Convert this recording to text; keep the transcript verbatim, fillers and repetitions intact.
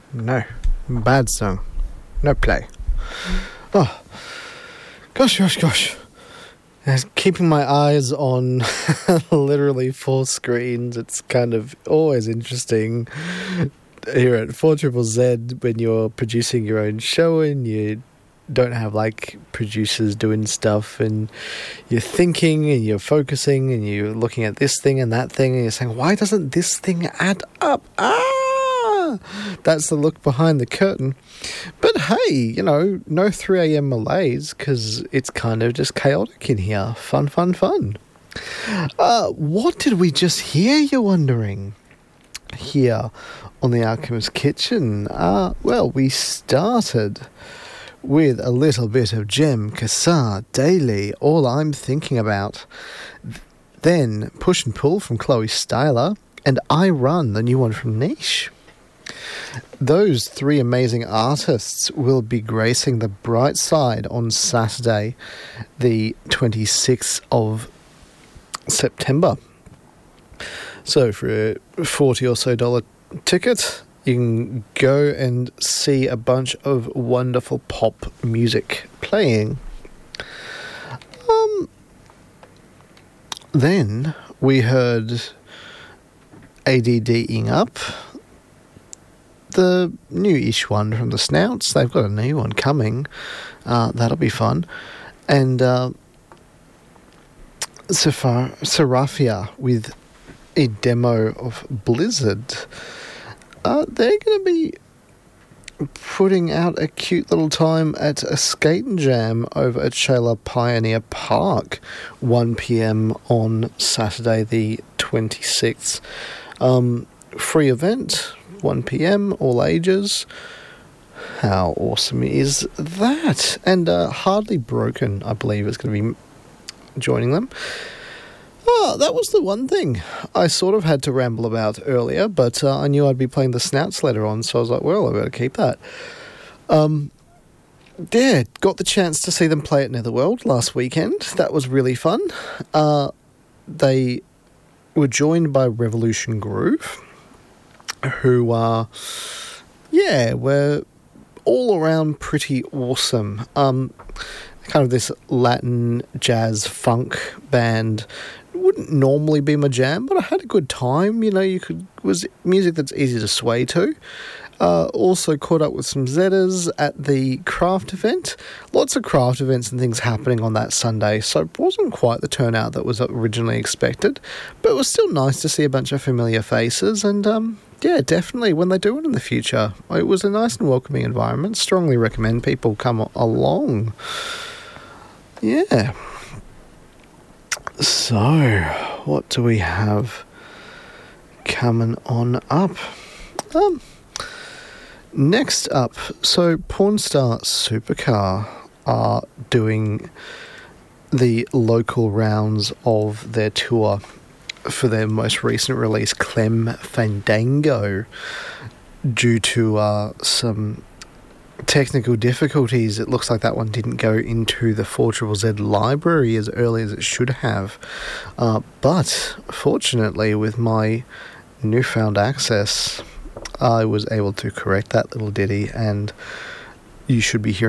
No. Bad song. No play. Oh. Gosh, gosh, gosh. And keeping my eyes on literally four screens, it's kind of always interesting here at four triple Z when you're producing your own show and you don't have like producers doing stuff and you're thinking and you're focusing and you're looking at this thing and that thing and you're saying, why doesn't this thing add up? Ah, that's the look behind the curtain. But hey, you know, no three a.m. malaise because it's kind of just chaotic in here. Fun, fun, fun. Uh, what did we just hear, you're wondering? Here on the Alchemist Kitchen. Uh, well, we started with a little bit of Jem Cassar Daily, All I'm Thinking About. Then Push and Pull from Chloe Styler, and I Run, the new one from Niche. Those three amazing artists will be gracing the bright side on Saturday, the twenty-sixth of September. So for a forty or so dollar ticket, you can go and see a bunch of wonderful pop music playing. Um, then we heard ADDing Up, the new-ish one from the Snouts. They've got a new one coming. Uh, that'll be fun. And uh, Safar- Seraphia with a demo of Blizzard. Uh, they're going to be putting out a cute little time at a skate and jam over at Shayla Pioneer Park, one p.m. on Saturday the twenty-sixth. Um, free event, one p.m, all ages. How awesome is that? And uh, Hardly Broken, I believe, is going to be joining them. Oh, that was the one thing I sort of had to ramble about earlier, but uh, I knew I'd be playing the Snouts later on, so I was like, well, I've got to keep that. Um, yeah, got the chance to see them play at Netherworld last weekend. That was really fun. Uh, they were joined by Revolution Groove, who are, yeah, were all around pretty awesome. Um, kind of this Latin jazz funk band. Wouldn't normally be my jam, but I had a good time. You know, you could was music that's easy to sway to. Uh, also caught up with some Zetas at the craft event. Lots of craft events and things happening on that Sunday, so it wasn't quite the turnout that was originally expected, but it was still nice to see a bunch of familiar faces, and um, yeah, definitely when they do it in the future, it was a nice and welcoming environment. Strongly recommend people come along. Yeah. So, what do we have coming on up? Um, next up, so Pornstar Supercar are doing the local rounds of their tour for their most recent release, Clem Fandango. Due to uh, some technical difficulties, it looks like that one didn't go into the four Z Z library as early as it should have. Uh, but fortunately, with my newfound access, I was able to correct that little ditty, and you should be hearing